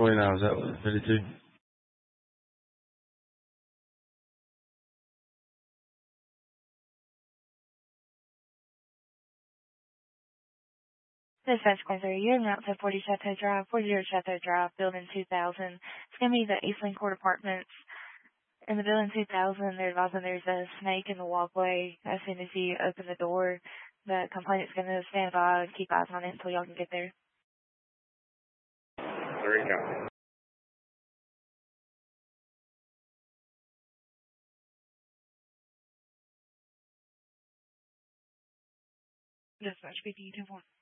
29, was that 52? Dispatch Center, you're in Route 40 Chateau Drive, 40 Chateau Drive, Building 2000. It's going to be the Eastland Court Apartments. In the Building 2000, they're advising there's a snake in the walkway. As soon as you open the door, the complainant's going to stand by and keep eyes on it until y'all can get there. 3 copy. Dispatch PD 2-1.